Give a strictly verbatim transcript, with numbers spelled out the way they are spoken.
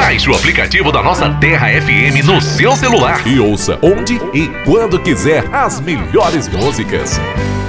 Baixe o aplicativo da nossa Terra F M no seu celular e ouça onde e quando quiser as melhores músicas.